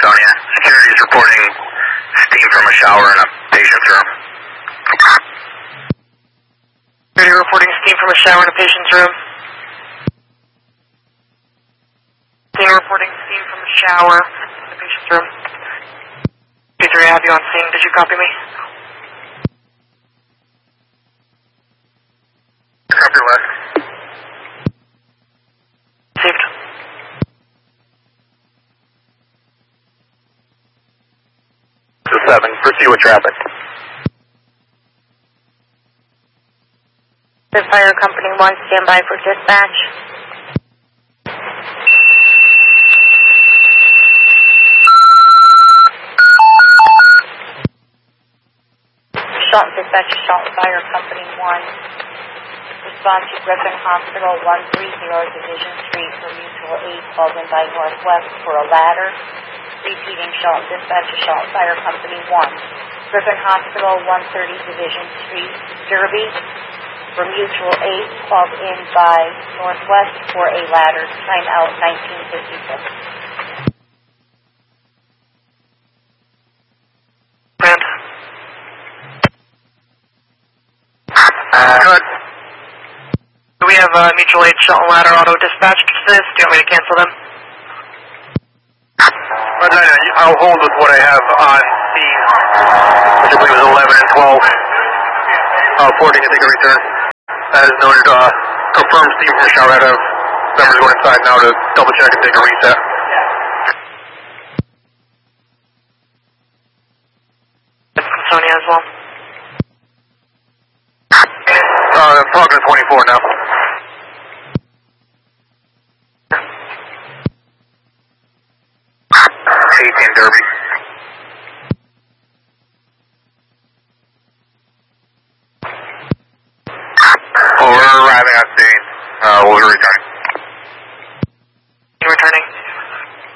Sonia. Security is reporting steam from a shower in a patient's room. Security reporting steam from a shower in a patient's room. Steam reporting steam from a shower in a patient's room. P3, I have you on scene. Did you copy me? Copy left. Received. So 7, proceed with traffic. The Fire Company 1, stand by for dispatch. Shelton Dispatch, Shelton Fire Company 1. Respond to Griffin Hospital 130 Division Street for mutual aid called in by Northwest for a ladder. Repeating Shelton Dispatch to Shelton Fire Company 1. Griffin Hospital 130 Division Street, Derby, for mutual aid called in by Northwest for a ladder. Time out 1956. Good. Do we have mutual aid Shelton ladder auto dispatched to this? Do you want me to cancel them? I'll hold with what I have on scene, which I believe is 11 and 12. Forwarding to take a return. As noted, confirm steam from the shower head of members going inside now to double check and take a reset. Sonia as well. I'm talking to 24 now. Derby. Well, we're arriving on scene. We'll be returning.